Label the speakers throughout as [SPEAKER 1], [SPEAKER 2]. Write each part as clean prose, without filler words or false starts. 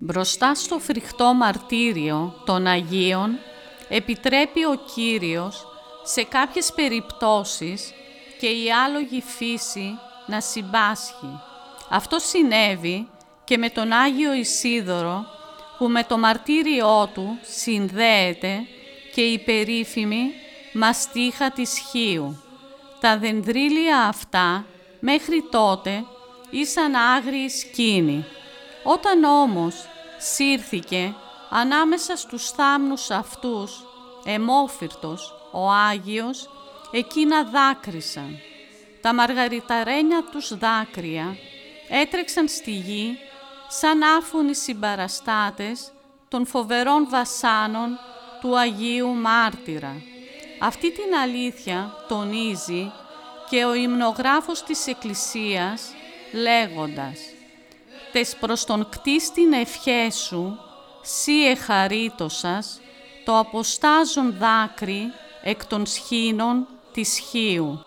[SPEAKER 1] Μπροστά στο φρικτό μαρτύριο των Αγίων επιτρέπει ο Κύριος σε κάποιες περιπτώσεις και η άλογη φύση να συμπάσχει. Αυτό συνέβη και με τον Άγιο Ισίδωρο, που με το μαρτύριό του συνδέεται και η περίφημη μαστίχα της Χίου. Τα δενδρύλια αυτά μέχρι τότε ήσαν άγριοι σκήνοι. Όταν όμως σύρθηκε ανάμεσα στους θάμνους αυτούς αιμόφυρτος ο Άγιος, εκείνα δάκρυσαν. Τα μαργαριταρένια τους δάκρυα έτρεξαν στη γη σαν άφωνοι συμπαραστάτες των φοβερών βασάνων του Αγίου Μάρτυρα. Αυτή την αλήθεια τονίζει και ο υμνογράφος της Εκκλησίας λέγοντας «Τες προς τον κτίστην ευχέ σου, σύ εχαρίτωσας, το αποστάζον δάκρυ εκ των σχήνων της Χίου».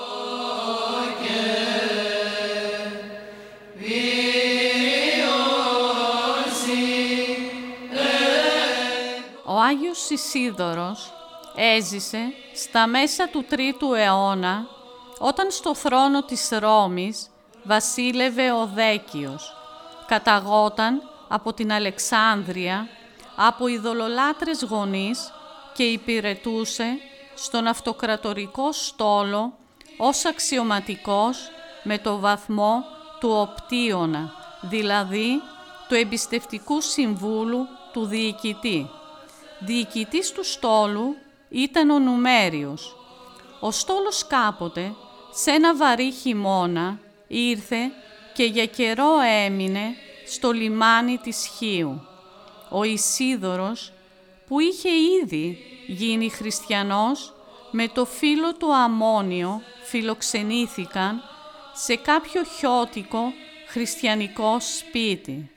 [SPEAKER 1] Ο Άγιος Ισίδωρος έζησε στα μέσα του 3ου αιώνα, όταν στο θρόνο της Ρώμης βασίλευε ο Δέκιος. Καταγόταν από την Αλεξάνδρεια, από ειδωλολάτρες γονείς και υπηρετούσε στον αυτοκρατορικό στόλο ως αξιωματικός με το βαθμό του οπτίωνα, δηλαδή του εμπιστευτικού συμβούλου του διοικητή. Διοικητής του στόλου ήταν ο Νουμέριος. Ο στόλος κάποτε, σε ένα βαρύ χειμώνα, ήρθε και για καιρό έμεινε στο λιμάνι της Χίου. Ο Ισίδωρος, που είχε ήδη γίνει χριστιανός, με το φίλο του Αμμόνιο φιλοξενήθηκαν σε κάποιο χιώτικο χριστιανικό σπίτι.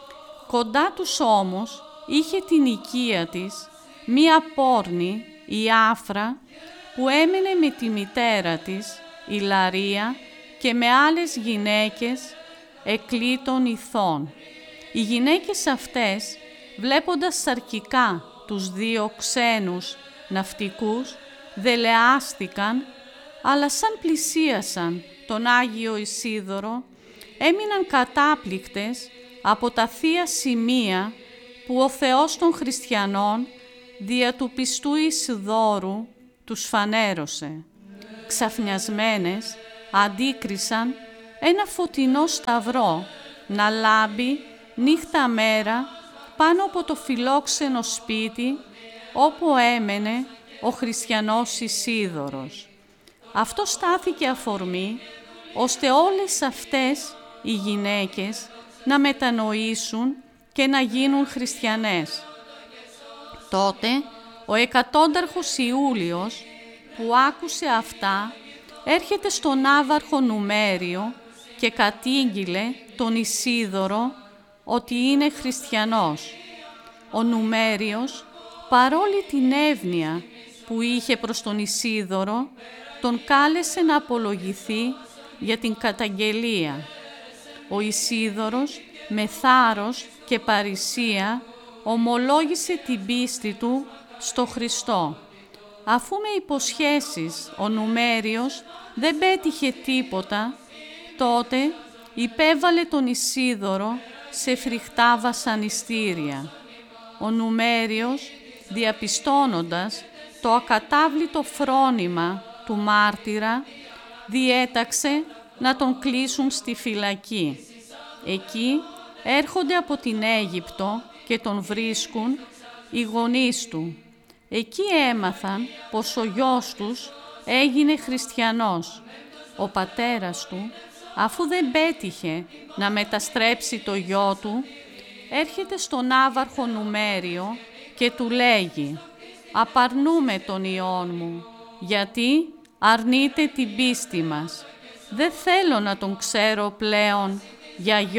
[SPEAKER 1] Κοντά τους όμως είχε την οικία της μία πόρνη, η Άφρα, που έμενε με τη μητέρα της, η Λαρία, και με άλλες γυναίκες εκλήτων ηθών. Οι γυναίκες αυτές, βλέποντας σαρκικά τους δύο ξένους ναυτικούς, δελεάστηκαν, αλλά σαν πλησίασαν τον Άγιο Ισίδωρο, έμειναν κατάπληκτες από τα θεία σημεία που ο Θεός των χριστιανών δια του πιστού Ισιδώρου τους φανέρωσε. Ξαφνιασμένες αντίκρισαν ένα φωτεινό σταυρό να λάμπει νύχτα μέρα πάνω από το φιλόξενο σπίτι όπου έμενε ο χριστιανός Ισίδωρος. Αυτό στάθηκε αφορμή ώστε όλες αυτές οι γυναίκες να μετανοήσουν και να γίνουν χριστιανές. Τότε ο εκατόνταρχος Ιούλιος, που άκουσε αυτά, έρχεται στον άβαρχο Νουμέριο και κατήγγειλε τον Ισίδωρο ότι είναι χριστιανός. Ο Νουμέριος, παρόλη την εύνοια που είχε προς τον Ισίδωρο, τον κάλεσε να απολογηθεί για την καταγγελία. Ο Ισίδωρος, με θάρρος και παρησία, ομολόγησε την πίστη του στο Χριστό. Αφού με υποσχέσεις ο Νουμέριος δεν πέτυχε τίποτα, τότε υπέβαλε τον Ισίδωρο σε φρικτά βασανιστήρια. Ο Νουμέριος, διαπιστώνοντας το ακατάβλητο φρόνημα του μάρτυρα, διέταξε να τον κλείσουν στη φυλακή. Εκεί έρχονται από την Αίγυπτο και τον βρίσκουν οι γονείς του. Εκεί έμαθαν πως ο γιος τους έγινε χριστιανός. Ο πατέρας του, αφού δεν πέτυχε να μεταστρέψει το γιο του, έρχεται στον άβαρχο Νουμέριο και του λέγει «Απαρνούμε τον ιόν μου, γιατί αρνείται την πίστη μας. Δεν θέλω να τον ξέρω πλέον για γιο